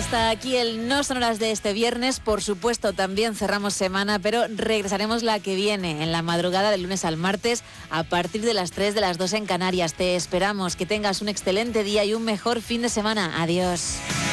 Hasta aquí el No Sonoras de este viernes. Por supuesto, también cerramos semana, pero regresaremos la que viene, en la madrugada del lunes al martes, a partir de las 3, de las 2 en Canarias. Te esperamos. Que tengas un excelente día y un mejor fin de semana. Adiós.